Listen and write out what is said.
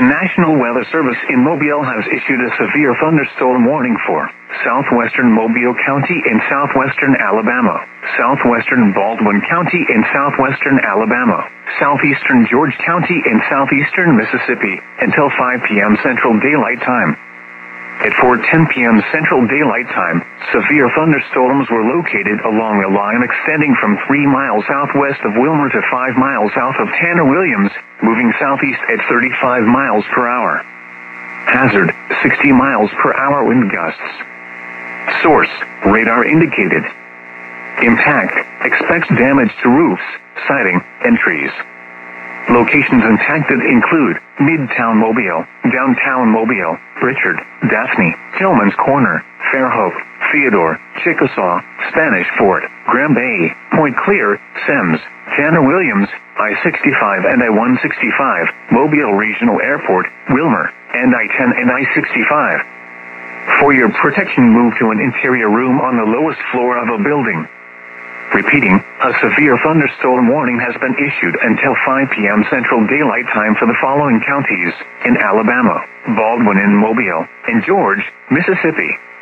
National Weather Service in Mobile has issued a severe thunderstorm warning for southwestern Mobile County in southwestern Alabama, southwestern Baldwin County in southwestern Alabama, southeastern George County in southeastern Mississippi, until 5 p.m. Central Daylight Time. At 4:10 p.m. Central Daylight Time, severe thunderstorms were located along a line extending from 3 miles southwest of Wilmer to 5 miles south of Tanner Williams, moving southeast at 35 miles per hour. Hazard, 60 miles per hour wind gusts. Source, radar indicated. Impact, expects damage to roofs, siding, and trees. Locations impacted include Midtown Mobile, Downtown Mobile, Richard, Daphne, Tillman's Corner, Fairhope, Theodore, Chickasaw, Spanish Fort, Graham Bay, Point Clear, Semmes, Tanner Williams, I-65 and I-165, Mobile Regional Airport, Wilmer, and I-10 and I-65. For your protection, move to an interior room on the lowest floor of a building. Repeating, a severe thunderstorm warning has been issued until 5 p.m. Central Daylight Time for the following counties in Alabama: Baldwin and Mobile, and George, Mississippi.